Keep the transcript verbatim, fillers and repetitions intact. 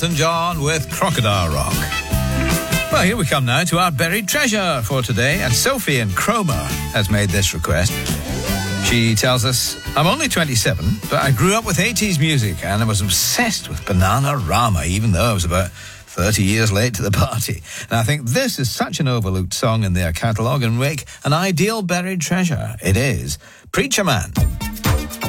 Elton John with Crocodile Rock. Well, here we come now to our buried treasure for today, and Sophie in Cromer has made this request. She tells us, I'm only twenty-seven, but I grew up with eighties music and I was obsessed with Bananarama, even though I was about thirty years late to the party. And I think this is such an overlooked song in their catalogue and make an ideal buried treasure. It is Preacher Man.